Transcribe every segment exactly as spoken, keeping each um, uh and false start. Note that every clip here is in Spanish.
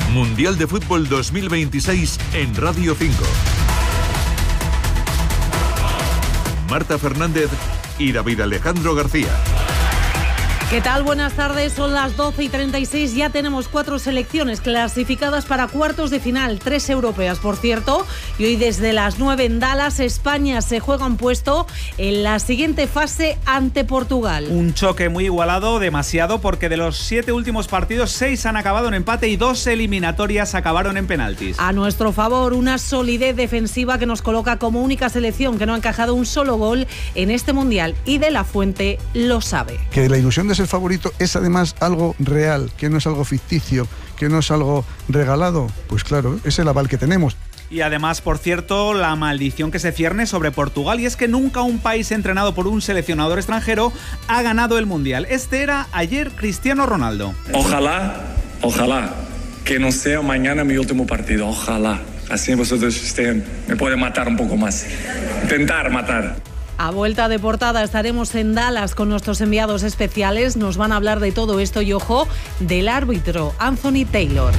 Mundial de Fútbol dos mil veintiséis en Radio cinco. Marta Fernández y David Alejandro García. ¿Qué tal? Buenas tardes, son las doce y treinta y seis, ya tenemos cuatro selecciones clasificadas para cuartos de final, tres europeas por cierto, y hoy desde las nueve en Dallas, España se juega un puesto en la siguiente fase ante Portugal. Un choque muy igualado, demasiado, porque de los siete últimos partidos, seis han acabado en empate y dos eliminatorias acabaron en penaltis. A nuestro favor, una solidez defensiva que nos coloca como única selección que no ha encajado un solo gol en este Mundial, y De la Fuente lo sabe. Que la ilusión de el favorito es además algo real, que no es algo ficticio, que no es algo regalado, pues claro, es el aval que tenemos. Y además, por cierto, la maldición que se cierne sobre Portugal, y es que nunca un país entrenado por un seleccionador extranjero ha ganado el Mundial. Este era ayer Cristiano Ronaldo. Ojalá, ojalá, que no sea mañana mi último partido, ojalá. Así vosotros estén, me pueden matar un poco más, intentar matar. A vuelta de portada estaremos en Dallas con nuestros enviados especiales. Nos van a hablar de todo esto y, ojo, del árbitro Anthony Taylor.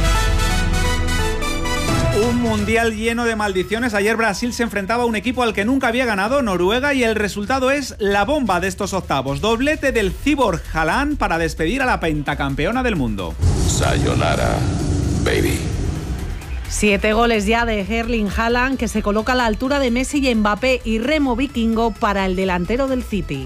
Un mundial lleno de maldiciones. Ayer Brasil se enfrentaba a un equipo al que nunca había ganado, Noruega, y el resultado es la bomba de estos octavos. Doblete del Cyborg Haaland para despedir a la pentacampeona del mundo. Sayonara, baby. Siete goles ya de Erling Haaland, que se coloca a la altura de Messi y Mbappé, y remo vikingo para el delantero del City.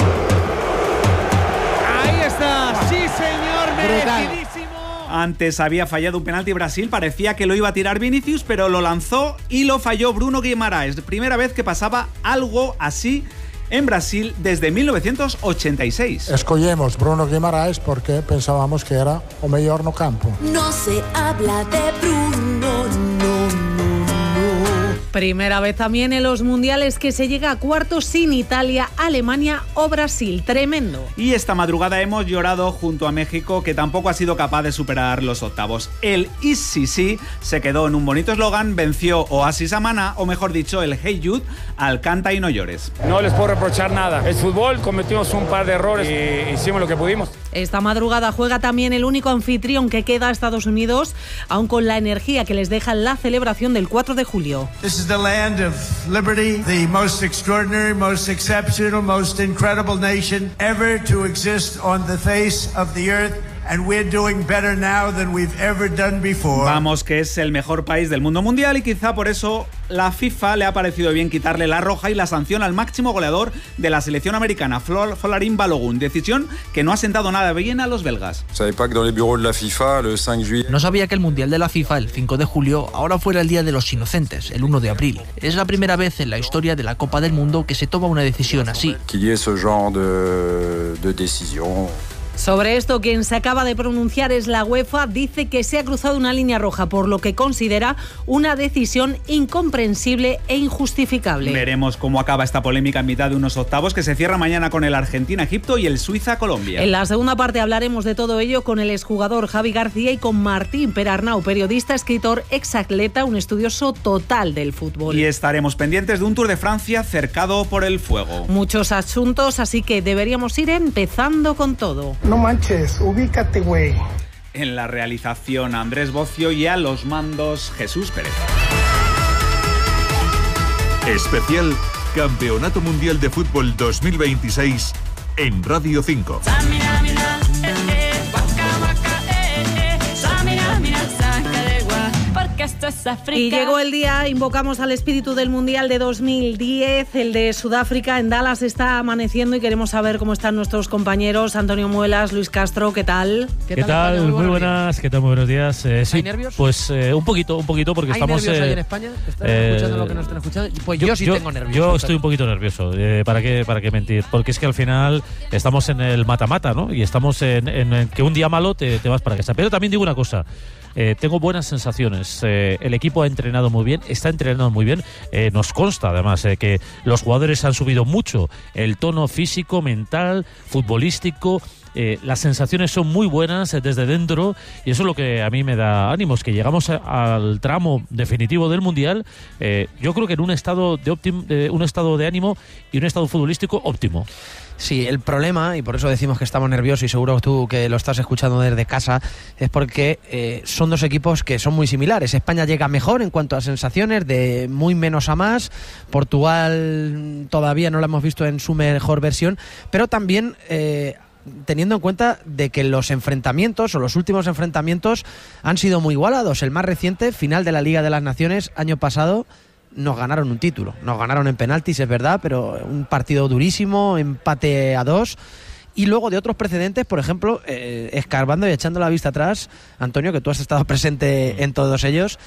Ahí está, sí señor, merecidísimo. Antes había fallado un penalti Brasil, parecía que lo iba a tirar Vinicius, pero lo lanzó y lo falló Bruno Guimaraes. Primera vez que pasaba algo así en Brasil desde mil novecientos ochenta y seis. Escogemos Bruno Guimaraes porque pensábamos que era o mellor no campo. No se habla de Bruno, no, no, no. Primera vez también en los mundiales que se llega a cuartos sin Italia, Alemania o Brasil. Tremendo. Y esta madrugada hemos llorado junto a México, que tampoco ha sido capaz de superar los octavos. El I C C se quedó en un bonito eslogan, venció Oasis a Maná, o mejor dicho, el Hey Jude al Canta y no llores. No les puedo reprochar nada. Es fútbol, cometimos un par de errores y hicimos lo que pudimos. Esta madrugada juega también el único anfitrión que queda, Estados Unidos, aun con la energía que les deja la celebración del cuatro de julio. This is the land of liberty, the most extraordinary, most exceptional, most incredible nation ever to exist on the face of the earth. And we're doing better now than we've ever done before. Vamos, que es el mejor país del mundo mundial, y quizá por eso la FIFA le ha parecido bien quitarle la roja y la sanción al máximo goleador de la selección americana, Folarin Balogun, decisión que no ha sentado nada bien a los belgas. No sabía que el Mundial de la FIFA, el cinco de julio, ahora fuera el Día de los Inocentes, el uno de abril. Es la primera vez en la historia de la Copa del Mundo que se toma una decisión así. Sobre esto, quien se acaba de pronunciar es la UEFA. Dice que se ha cruzado una línea roja, por lo que considera una decisión incomprensible e injustificable. Veremos cómo acaba esta polémica en mitad de unos octavos que se cierra mañana con el Argentina-Egipto y el Suiza-Colombia. En la segunda parte hablaremos de todo ello con el exjugador Javi García y con Martín Perarnau, periodista, escritor, exacatleta, un estudioso total del fútbol. Y estaremos pendientes de un Tour de Francia cercado por el fuego. Muchos asuntos, así que deberíamos ir empezando con todo. No manches, ubícate, güey. En la realización Andrés Bocio y a los mandos Jesús Pérez. Especial Campeonato Mundial de Fútbol dos mil veintiséis en Radio cinco. Y llegó el día, invocamos al espíritu del Mundial de dos mil diez, el de Sudáfrica. En Dallas está amaneciendo y queremos saber cómo están nuestros compañeros. Antonio Muelas, Luis Castro, ¿qué tal? ¿Qué, ¿Qué tal? tal? Muy buenas, ¿qué tal? Muy buenos días. Eh, sí, ¿Hay nervios? Pues eh, un poquito, un poquito, porque ¿Hay estamos... nervios eh, ahí en España? ¿Están eh, escuchando lo que nos están escuchando? Pues yo, yo sí yo, tengo nervios. Yo estoy un poquito nervioso, eh, ¿para qué, para qué mentir? Porque es que al final estamos en el mata-mata, ¿no? Y estamos en, en, en que un día malo te, te vas para casa. Pero también digo una cosa. Eh, tengo buenas sensaciones. Eh, el equipo ha entrenado muy bien, está entrenando muy bien. Eh, nos consta, además, eh, que los jugadores han subido mucho el tono físico, mental, futbolístico. Eh, las sensaciones son muy buenas eh, desde dentro, y eso es lo que a mí me da ánimos, que llegamos a, al tramo definitivo del Mundial, eh, yo creo que en un estado de, óptim, de un estado de ánimo y un estado futbolístico óptimo. Sí, el problema, y por eso decimos que estamos nerviosos, y seguro tú que lo estás escuchando desde casa, es porque eh, son dos equipos que son muy similares. España llega mejor en cuanto a sensaciones, de muy menos a más. Portugal todavía no lo hemos visto en su mejor versión, pero también eh, teniendo en cuenta de que los enfrentamientos o los últimos enfrentamientos han sido muy igualados. El más reciente, final de la Liga de las Naciones, año pasado, nos ganaron un título. Nos ganaron en penaltis, es verdad, pero un partido durísimo, empate a dos. Y luego de otros precedentes, por ejemplo, eh, escarbando y echando la vista atrás, Antonio, que tú has estado presente en todos ellos,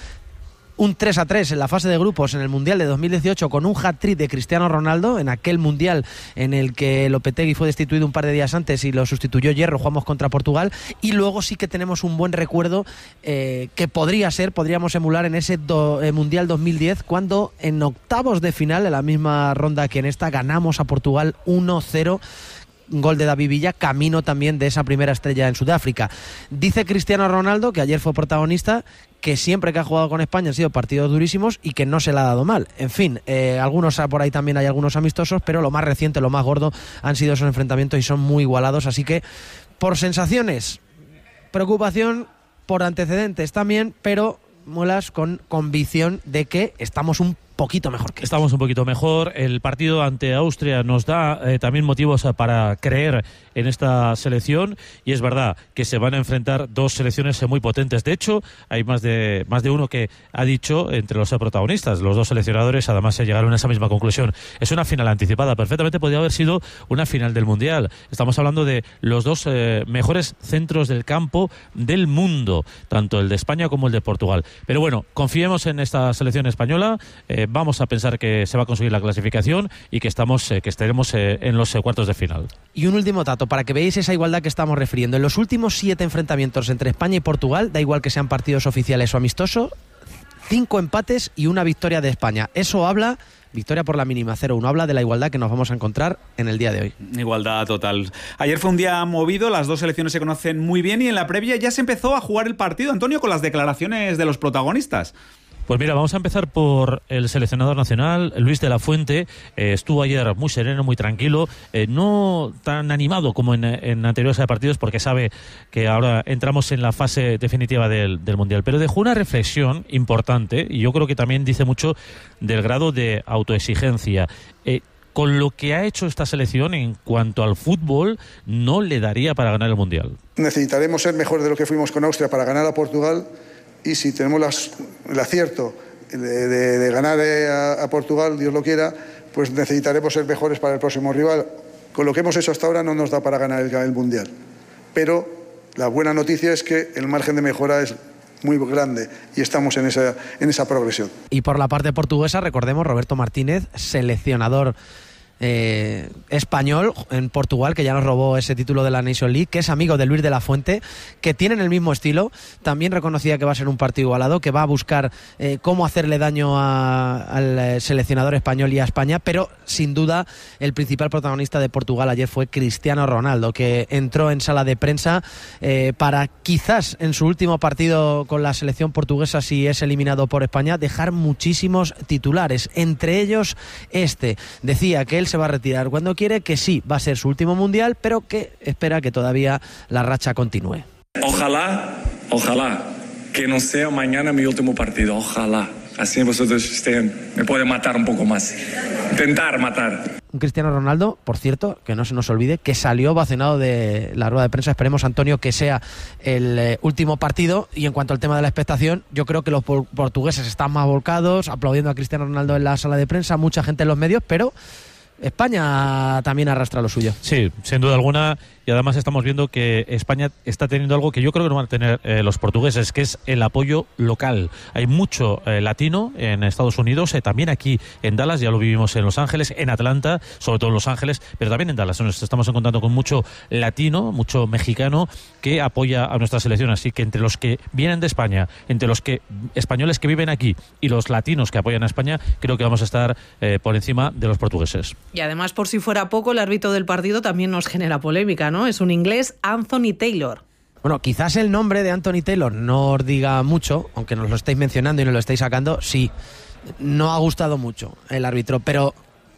un tres a tres en la fase de grupos en el Mundial de dos mil dieciocho con un hat-trick de Cristiano Ronaldo, en aquel Mundial en el que Lopetegui fue destituido un par de días antes y lo sustituyó Hierro. Jugamos contra Portugal, y luego sí que tenemos un buen recuerdo eh, que podría ser, podríamos emular en ese do, eh, Mundial dos mil diez, cuando en octavos de final, en la misma ronda que en esta, ganamos a Portugal uno cero. Gol de David Villa, camino también de esa primera estrella en Sudáfrica. Dice Cristiano Ronaldo, que ayer fue protagonista, que siempre que ha jugado con España han sido partidos durísimos y que no se le ha dado mal. En fin, eh, algunos por ahí también hay algunos amistosos, pero lo más reciente, lo más gordo, han sido esos enfrentamientos y son muy igualados. Así que, por sensaciones, preocupación, por antecedentes también, pero muelas con convicción de que estamos un poquito mejor que Estamos un poquito mejor. El partido ante Austria nos da eh, también motivos para creer en esta selección, y es verdad que se van a enfrentar dos selecciones muy potentes. De hecho, hay más de más de uno que ha dicho, entre los protagonistas, los dos seleccionadores, además se llegaron a esa misma conclusión. Es una final anticipada, perfectamente podría haber sido una final del Mundial. Estamos hablando de los dos eh, mejores centros del campo del mundo, tanto el de España como el de Portugal. Pero bueno, confiemos en esta selección española. Eh, vamos a pensar que se va a conseguir la clasificación y que estamos eh, que estaremos eh, en los eh, cuartos de final. Y un último dato, para que veáis esa igualdad que estamos refiriendo. En los últimos siete enfrentamientos entre España y Portugal, da igual que sean partidos oficiales o amistosos, cinco empates y una victoria de España. Eso habla, victoria por la mínima, cero uno, habla de la igualdad que nos vamos a encontrar en el día de hoy. Igualdad total. Ayer fue un día movido, las dos selecciones se conocen muy bien, y en la previa ya se empezó a jugar el partido, Antonio, con las declaraciones de los protagonistas. Pues mira, vamos a empezar por el seleccionador nacional, Luis de la Fuente. Eh, estuvo ayer muy sereno, muy tranquilo, eh, no tan animado como en, en anteriores partidos, porque sabe que ahora entramos en la fase definitiva del, del Mundial. Pero dejó una reflexión importante, y yo creo que también dice mucho del grado de autoexigencia. Eh, con lo que ha hecho esta selección en cuanto al fútbol, no le daría para ganar el Mundial. Necesitaremos ser mejor de lo que fuimos con Austria para ganar a Portugal. Y si tenemos las, el acierto de, de, de ganar a, a Portugal, Dios lo quiera, pues necesitaremos ser mejores para el próximo rival. Con lo que hemos hecho hasta ahora no nos da para ganar el, el Mundial. Pero la buena noticia es que el margen de mejora es muy grande y estamos en esa, en esa progresión. Y por la parte portuguesa, recordemos, Roberto Martínez, seleccionador Eh, español en Portugal, que ya nos robó ese título de la Nation League, que es amigo de Luis de la Fuente, que tienen el mismo estilo. También reconocía que va a ser un partido igualado, que va a buscar eh, cómo hacerle daño a, al seleccionador español y a España, pero sin duda el principal protagonista de Portugal ayer fue Cristiano Ronaldo, que entró en sala de prensa eh, para quizás en su último partido con la selección portuguesa, si es eliminado por España, dejar muchísimos titulares, entre ellos este. Decía que él se va a retirar cuando quiere, que sí, va a ser su último Mundial, pero que espera que todavía la racha continúe. Ojalá, ojalá, que no sea mañana mi último partido, ojalá. Así vosotros estén, me pueden matar un poco más, intentar matar. Un Cristiano Ronaldo, por cierto, que no se nos olvide, que salió vacionado de la rueda de prensa. Esperemos, Antonio, que sea el eh, último partido. Y en cuanto al tema de la expectación, yo creo que los portugueses están más volcados, aplaudiendo a Cristiano Ronaldo en la sala de prensa, mucha gente en los medios, pero España también arrastra lo suyo. Sí, sin duda alguna. Y además estamos viendo que España está teniendo algo que yo creo que no van a tener eh, los portugueses, que es el apoyo local. Hay mucho eh, latino en Estados Unidos, eh, también aquí en Dallas, ya lo vivimos en Los Ángeles, en Atlanta, sobre todo en Los Ángeles, pero también en Dallas. Nos estamos encontrando con mucho latino, mucho mexicano que apoya a nuestra selección. Así que entre los que vienen de España, entre los que españoles que viven aquí y los latinos que apoyan a España, creo que vamos a estar eh, por encima de los portugueses. Y además, por si fuera poco, el árbitro del partido también nos genera polémica, ¿no? Es un inglés, Anthony Taylor. Bueno, quizás el nombre de Anthony Taylor no os diga mucho, aunque nos lo estáis mencionando y nos lo estáis sacando. Sí, no ha gustado mucho el árbitro, pero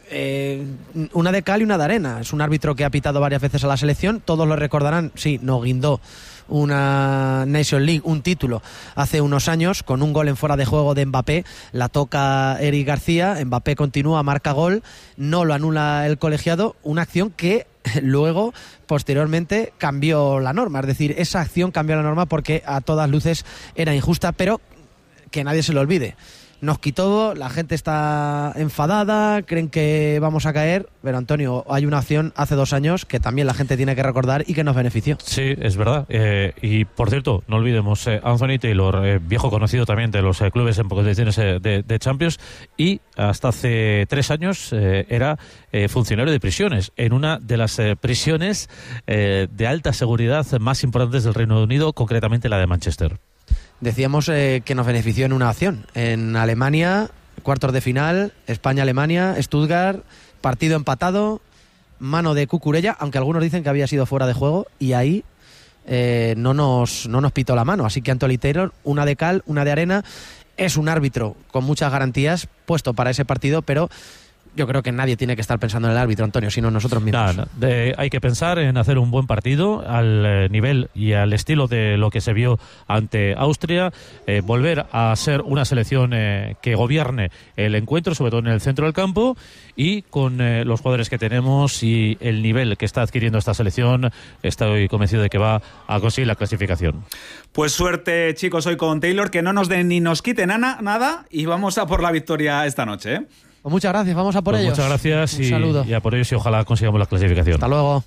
eh, una de cal y una de arena. Es un árbitro que ha pitado varias veces a la selección, todos lo recordarán, sí, no guindó una Nation League, un título hace unos años con un gol en fuera de juego de Mbappé, la toca Eric García, Mbappé continúa, marca gol, no lo anula el colegiado, una acción que luego posteriormente cambió la norma, es decir, esa acción cambió la norma porque a todas luces era injusta, pero que nadie se lo olvide. Nos quitó, la gente está enfadada, creen que vamos a caer, pero Antonio, hay una acción hace dos años que también la gente tiene que recordar y que nos benefició. Sí, es verdad. Eh, y por cierto, no olvidemos, eh, Anthony Taylor, eh, viejo conocido también de los eh, clubes en competiciones eh, de, de Champions, y hasta hace tres años eh, era eh, funcionario de prisiones, en una de las eh, prisiones eh, de alta seguridad más importantes del Reino Unido, concretamente la de Manchester. Decíamos eh, que nos benefició en una acción. En Alemania, cuartos de final, España-Alemania, Stuttgart, partido empatado, mano de Cucurella, aunque algunos dicen que había sido fuera de juego, y ahí eh, no, nos, no nos pitó la mano. Así que Anthony Taylor, una de cal, una de arena, es un árbitro con muchas garantías puesto para ese partido, pero yo creo que nadie tiene que estar pensando en el árbitro, Antonio, sino nosotros mismos. No, no. De, hay que pensar en hacer un buen partido al eh, nivel y al estilo de lo que se vio ante Austria, eh, volver a ser una selección eh, que gobierne el encuentro, sobre todo en el centro del campo, y con eh, los jugadores que tenemos y el nivel que está adquiriendo esta selección, estoy convencido de que va a conseguir la clasificación. Pues suerte, chicos, hoy con Taylor, que no nos den ni nos quiten nada, nada y vamos a por la victoria esta noche, ¿eh? Pues muchas gracias, vamos a por pues ellos. Muchas gracias un y, saludo. y a por ellos y ojalá consigamos la clasificación. Hasta luego.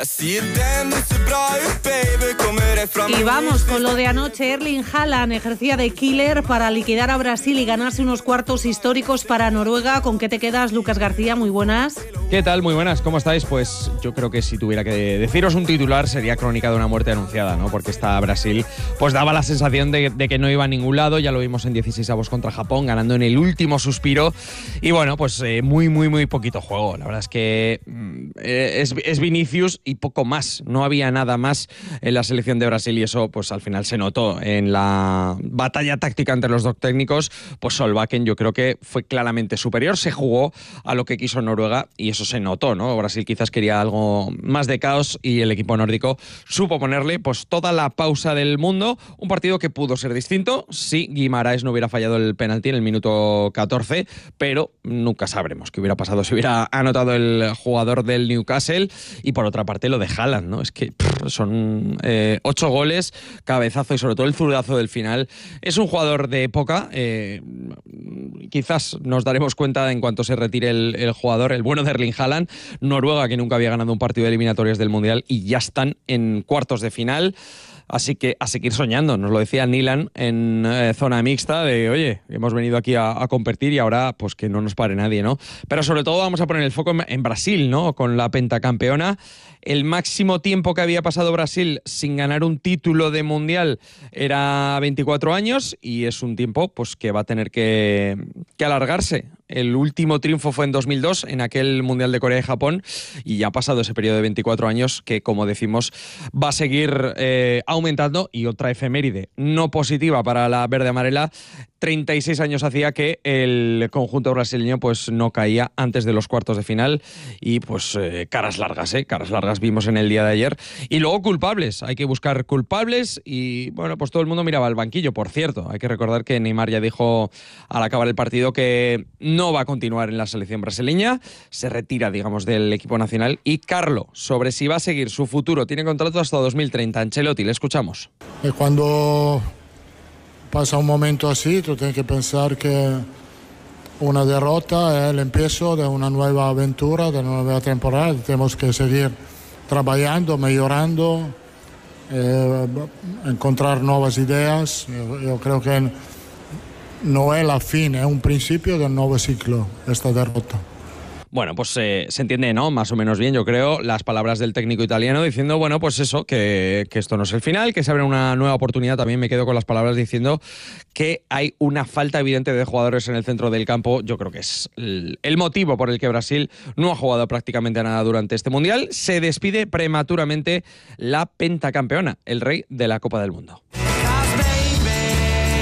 Y vamos con lo de anoche. Erling Haaland ejercía de killer para liquidar a Brasil y ganarse unos cuartos históricos para Noruega. ¿Con qué te quedas, Lucas García? Muy buenas. ¿Qué tal? Muy buenas, ¿cómo estáis? Pues yo creo que si tuviera que deciros un titular sería crónica de una muerte anunciada, ¿no? Porque esta Brasil pues daba la sensación de, de que no iba a ningún lado. Ya lo vimos en dieciséis avos contra Japón, ganando en el último suspiro. Y bueno, pues eh, muy, muy, muy poquito juego. La verdad es que eh, es, es Vinicius y poco más. No había nada más en la selección de Brasil y eso pues al final se notó en la batalla táctica entre los dos técnicos. Pues Solbakken yo creo que fue claramente superior. Se jugó a lo que quiso Noruega y eso se notó, ¿no? Brasil quizás quería algo más de caos y el equipo nórdico supo ponerle pues toda la pausa del mundo. Un partido que pudo ser distinto si Guimaraes no hubiera fallado el penalti en el minuto catorce, pero nunca sabremos qué hubiera pasado si hubiera anotado el jugador del Newcastle. Y por otra parte lo de Haaland, ¿no? Es que pff, son eh, ocho goles, cabezazo y sobre todo el zurdazo del final. Es un jugador de época, eh, quizás nos daremos cuenta en cuanto se retire el, el jugador, el bueno de Erling Haaland. Noruega, que nunca había ganado un partido de eliminatorias del Mundial y ya están en cuartos de final. Así que a seguir soñando, nos lo decía Nilan en eh, zona mixta de, oye, hemos venido aquí a, a competir y ahora pues que no nos pare nadie, ¿no? Pero sobre todo vamos a poner el foco en, en Brasil, ¿no? Con la pentacampeona. El máximo tiempo que había pasado Brasil sin ganar un título de Mundial era veinticuatro años y es un tiempo pues que va a tener que, que alargarse. El último triunfo fue en dos mil dos, en aquel Mundial de Corea y Japón, y ya ha pasado ese periodo de veinticuatro años que, como decimos, va a seguir eh, aumentando. Y otra efeméride no positiva para la verde-amarela, treinta y seis años hacía que el conjunto brasileño pues no caía antes de los cuartos de final y pues eh, caras largas, ¿eh? Caras largas vimos en el día de ayer. Y luego culpables, hay que buscar culpables y bueno, pues todo el mundo miraba al banquillo. Por cierto, hay que recordar que Neymar ya dijo al acabar el partido que no va a continuar en la selección brasileña, se retira, digamos, del equipo nacional. Y Carlo, sobre si va a seguir su futuro, tiene contrato hasta dos mil treinta. Ancelotti, le escuchamos. Y cuando pasa un momento así, tú tienes que pensar que una derrota es el empiezo de una nueva aventura, de una nueva temporada. Tenemos que seguir trabajando, mejorando, eh, encontrar nuevas ideas. Yo, yo creo que no es la fin, es un principio del nuevo ciclo, esta derrota. Bueno, pues eh, se entiende, ¿no? Más o menos bien, yo creo, las palabras del técnico italiano diciendo, bueno, pues eso, que, que esto no es el final, que se abre una nueva oportunidad. También me quedo con las palabras diciendo que hay una falta evidente de jugadores en el centro del campo. Yo creo que es el, el motivo por el que Brasil no ha jugado prácticamente nada durante este Mundial. Se despide prematuramente la pentacampeona, el rey de la Copa del Mundo.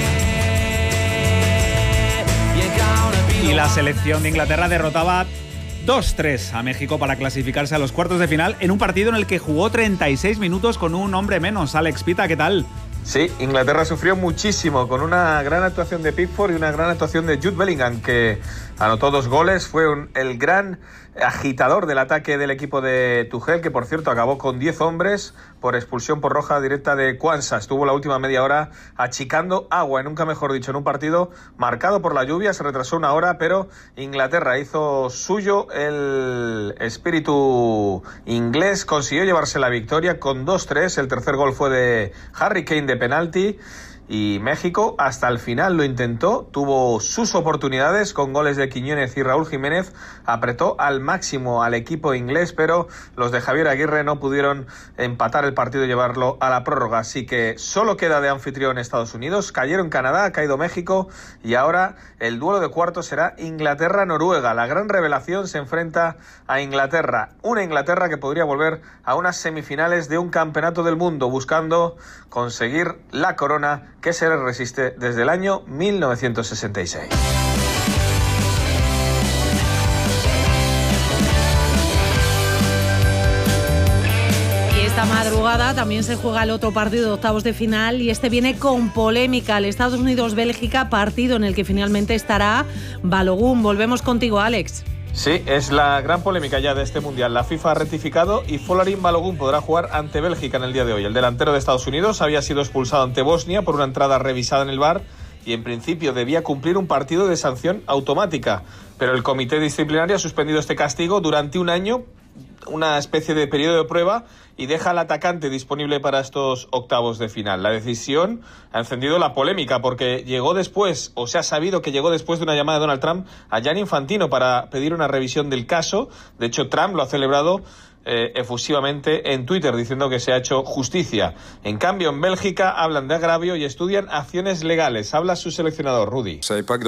Y la selección de Inglaterra derrotaba dos tres a México para clasificarse a los cuartos de final en un partido en el que jugó treinta y seis minutos con un hombre menos. Alex Pita, ¿qué tal? Sí, Inglaterra sufrió muchísimo con una gran actuación de Pickford y una gran actuación de Jude Bellingham, que anotó dos goles, fue un, el gran agitador del ataque del equipo de Tuchel, que por cierto acabó con diez hombres por expulsión por roja directa de Kwanza. Estuvo la última media hora achicando agua, nunca mejor dicho, en un partido marcado por la lluvia. Se retrasó una hora, pero Inglaterra hizo suyo el espíritu inglés, consiguió llevarse la victoria con dos tres. El tercer gol fue de Harry Kane de penalti. Y México hasta el final lo intentó, tuvo sus oportunidades con goles de Quiñónez y Raúl Jiménez, apretó al máximo al equipo inglés, pero los de Javier Aguirre no pudieron empatar el partido y llevarlo a la prórroga. Así que solo queda de anfitrión Estados Unidos, cayeron Canadá, ha caído México y ahora el duelo de cuartos será Inglaterra-Noruega. La gran revelación se enfrenta a Inglaterra, una Inglaterra que podría volver a unas semifinales de un campeonato del mundo, buscando conseguir la corona que se le resiste desde el año mil novecientos sesenta y seis. Y esta madrugada también se juega el otro partido de octavos de final y este viene con polémica. El Estados Unidos-Bélgica, partido en el que finalmente estará Balogun. Volvemos contigo, Alex. Sí, es la gran polémica ya de este Mundial. La FIFA ha rectificado y Folarin Balogun podrá jugar ante Bélgica en el día de hoy. El delantero de Estados Unidos había sido expulsado ante Bosnia por una entrada revisada en el V A R y en principio debía cumplir un partido de sanción automática. Pero el comité disciplinario ha suspendido este castigo durante un año, una especie de periodo de prueba, y deja al atacante disponible para estos octavos de final. La decisión ha encendido la polémica porque llegó después, o se ha sabido que llegó después de una llamada de Donald Trump a Gianni Infantino para pedir una revisión del caso. De hecho, Trump lo ha celebrado eh, efusivamente en Twitter, diciendo que se ha hecho justicia. En cambio, en Bélgica hablan de agravio y estudian acciones legales. Habla su seleccionador, Rudy.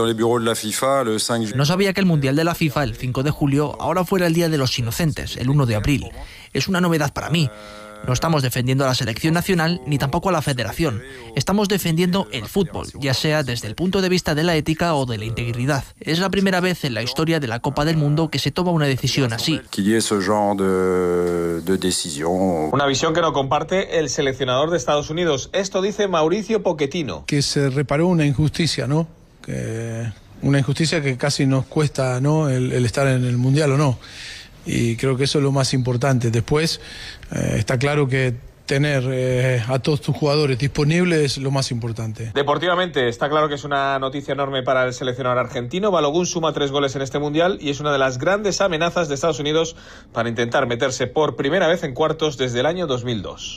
No sabía que el Mundial de la FIFA, el cinco de julio, ahora fuera el Día de los Inocentes, el uno de abril. Es una novedad para mí. No estamos defendiendo a la selección nacional ni tampoco a la federación. Estamos defendiendo el fútbol, ya sea desde el punto de vista de la ética o de la integridad. Es la primera vez en la historia de la Copa del Mundo que se toma una decisión así. Una visión que no comparte el seleccionador de Estados Unidos. Esto dice Mauricio Pochettino. Que se reparó una injusticia, ¿no? Que una injusticia que casi nos cuesta, ¿no? el, el estar en el Mundial o no. Y creo que eso es lo más importante. Después, eh, está claro que tener eh, a todos tus jugadores disponibles es lo más importante. Deportivamente, está claro que es una noticia enorme para el seleccionador argentino. Balogun suma tres goles en este Mundial y es una de las grandes amenazas de Estados Unidos para intentar meterse por primera vez en cuartos desde el año dos mil dos.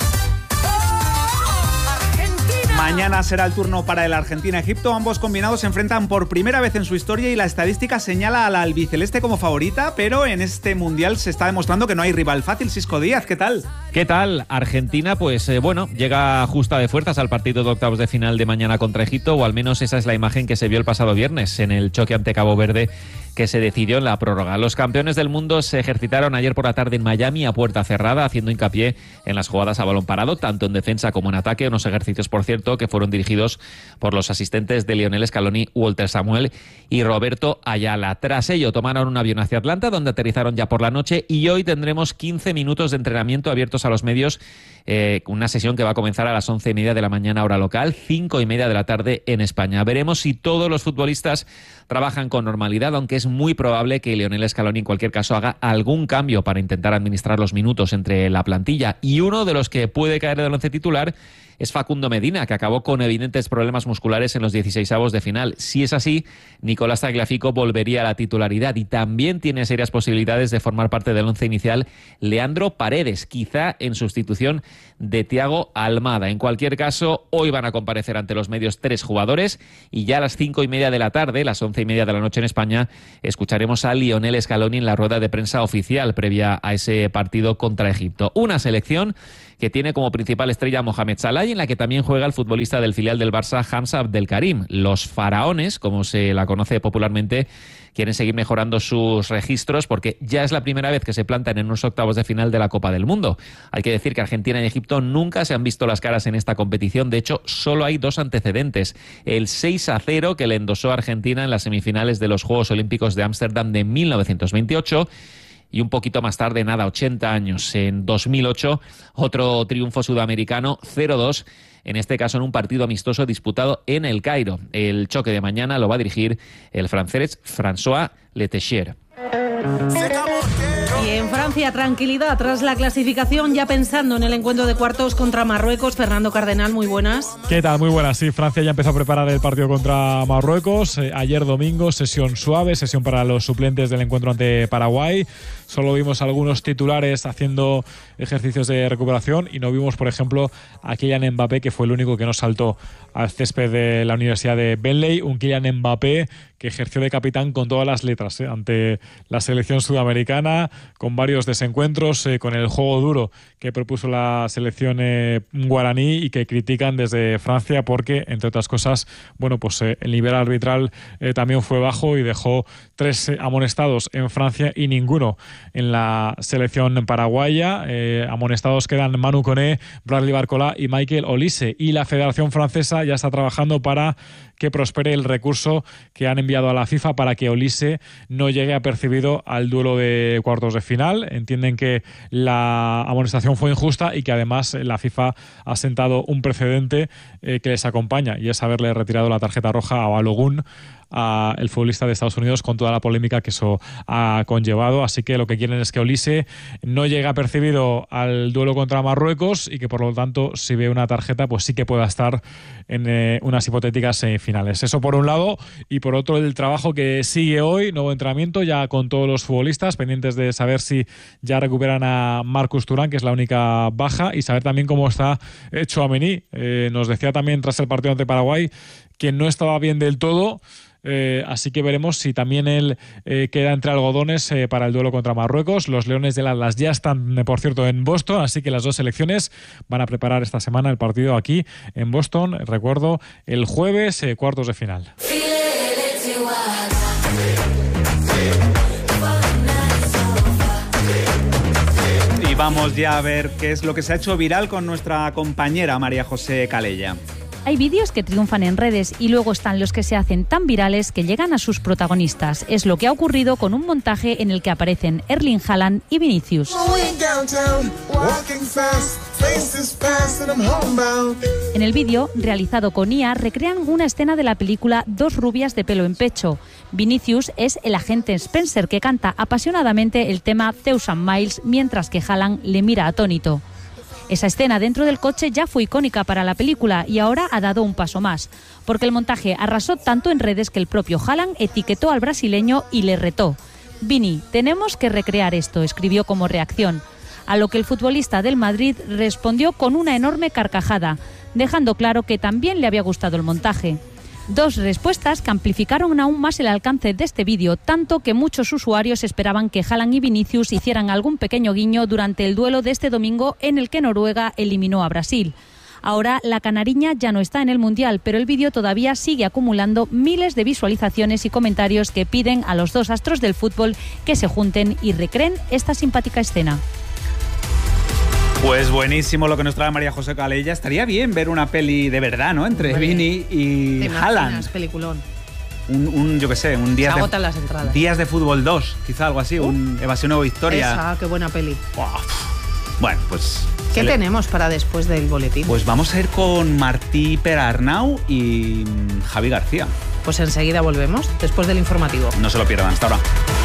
Mañana será el turno para el Argentina-Egipto. Ambos combinados se enfrentan por primera vez en su historia y la estadística señala a la albiceleste como favorita, pero en este Mundial se está demostrando que no hay rival fácil. Sisco Díaz, ¿qué tal? ¿Qué tal? Argentina, pues eh, bueno, llega justa de fuerzas al partido de octavos de final de mañana contra Egipto, o al menos esa es la imagen que se vio el pasado viernes en el choque ante Cabo Verde, que se decidió en la prórroga. Los campeones del mundo se ejercitaron ayer por la tarde en Miami a puerta cerrada, haciendo hincapié en las jugadas a balón parado, tanto en defensa como en ataque, unos ejercicios, por cierto, que fueron dirigidos por los asistentes de Lionel Scaloni, Walter Samuel y Roberto Ayala. Tras ello, tomaron un avión hacia Atlanta, donde aterrizaron ya por la noche, y hoy tendremos quince minutos de entrenamiento abiertos a los medios, eh, una sesión que va a comenzar a las once y media de la mañana hora local, cinco y media de la tarde en España. Veremos si todos los futbolistas trabajan con normalidad, aunque es muy probable que Lionel Scaloni en cualquier caso haga algún cambio para intentar administrar los minutos entre la plantilla, y uno de los que puede caer del once titular es Facundo Medina, que acabó con evidentes problemas musculares en los dieciseisavos de final. Si es así, Nicolás Tagliafico volvería a la titularidad, y también tiene serias posibilidades de formar parte del once inicial Leandro Paredes, quizá en sustitución de Thiago Almada. En cualquier caso, hoy van a comparecer ante los medios tres jugadores, y ya a las cinco y media de la tarde, las once y media de la noche en España, escucharemos a Lionel Scaloni en la rueda de prensa oficial previa a ese partido contra Egipto. Una selección que tiene como principal estrella a Mohamed Salah y en la que también juega el futbolista del filial del Barça, Hamza Abdelkarim. Los faraones, como se la conoce popularmente, quieren seguir mejorando sus registros porque ya es la primera vez que se plantan en unos octavos de final de la Copa del Mundo. Hay que decir que Argentina y Egipto nunca se han visto las caras en esta competición. De hecho, solo hay dos antecedentes. El seis a cero que le endosó a Argentina en las semifinales de los Juegos Olímpicos de Ámsterdam de mil novecientos veintiocho y un poquito más tarde, nada, ochenta años, en dos mil ocho, otro triunfo sudamericano, cero dos, en este caso en un partido amistoso disputado en El Cairo. El choque de mañana lo va a dirigir el francés François Letechère. Y en Francia, tranquilidad tras la clasificación, ya pensando en el encuentro de cuartos contra Marruecos. Fernando Cardenal, muy buenas. ¿Qué tal? Muy buenas. Sí, Francia ya empezó a preparar el partido contra Marruecos. Eh, ayer domingo, sesión suave, sesión para los suplentes del encuentro ante Paraguay. Solo vimos algunos titulares haciendo ejercicios de recuperación y no vimos, por ejemplo, a Kylian Mbappé, que fue el único que no saltó al césped de la Universidad de Benley. Un Kylian Mbappé que ejerció de capitán con todas las letras eh, ante la selección sudamericana, con varios desencuentros, eh, con el juego duro que propuso la selección eh, guaraní y que critican desde Francia porque, entre otras cosas, bueno, pues eh, el nivel arbitral eh, también fue bajo y dejó tres eh, amonestados en Francia y ninguno en la selección paraguaya. Eh, amonestados quedan Manu Koné, Bradley Barcola y Michael Olise, y la Federación Francesa ya está trabajando para que prospere el recurso que han enviado a la FIFA para que Olise no llegue apercibido al duelo de cuartos de final. Entienden que la amonestación fue injusta y que además la FIFA ha sentado un precedente eh, que les acompaña, y es haberle retirado la tarjeta roja a Balogun, a el futbolista de Estados Unidos, con toda la polémica que eso ha conllevado. Así que lo que quieren es que Olise no llegue apercibido al duelo contra Marruecos y que, por lo tanto, si ve una tarjeta, pues sí que pueda estar en eh, unas hipotéticas semifinales. Eso por un lado, y por otro el trabajo que sigue hoy, nuevo entrenamiento ya con todos los futbolistas, pendientes de saber si ya recuperan a Marcus Thuram, que es la única baja, y saber también cómo está Tchouaméni. Eh, nos decía también tras el partido ante Paraguay que no estaba bien del todo. Eh, así que veremos si también él eh, queda entre algodones eh, para el duelo contra Marruecos. Los Leones del Atlas ya están, eh, por cierto, en Boston, así que las dos selecciones van a preparar esta semana el partido aquí en Boston. Recuerdo, el jueves, eh, cuartos de final. Y vamos ya a ver qué es lo que se ha hecho viral con nuestra compañera María José Calella. Hay vídeos que triunfan en redes y luego están los que se hacen tan virales que llegan a sus protagonistas. Es lo que ha ocurrido con un montaje en el que aparecen Erling Haaland y Vinicius. En el vídeo, realizado con I A, recrean una escena de la película Dos rubias de pelo en pecho. Vinicius es el agente Spencer que canta apasionadamente el tema Thousand Miles, mientras que Haaland le mira atónito. Esa escena dentro del coche ya fue icónica para la película y ahora ha dado un paso más, porque el montaje arrasó tanto en redes que el propio Haaland etiquetó al brasileño y le retó. Vini, tenemos que recrear esto, escribió como reacción, a lo que el futbolista del Madrid respondió con una enorme carcajada, dejando claro que también le había gustado el montaje. Dos respuestas que amplificaron aún más el alcance de este vídeo, tanto que muchos usuarios esperaban que Haaland y Vinicius hicieran algún pequeño guiño durante el duelo de este domingo en el que Noruega eliminó a Brasil. Ahora la canariña ya no está en el Mundial, pero el vídeo todavía sigue acumulando miles de visualizaciones y comentarios que piden a los dos astros del fútbol que se junten y recreen esta simpática escena. Pues buenísimo lo que nos trae María José Calella. Estaría bien ver una peli de verdad, ¿no? Entre Hombre, Vini y Haaland. Peliculón. Un, un, yo qué sé, un día Se de... agotan las entradas. Días de fútbol dos, quizá algo así. Uh, un Evasión o Victoria. Esa, qué buena peli. Wow. Bueno, pues... ¿Qué le... tenemos para después del boletín? Pues vamos a ir con Martí Perarnau y Javi García. Pues enseguida volvemos, después del informativo. No se lo pierdan, hasta ahora.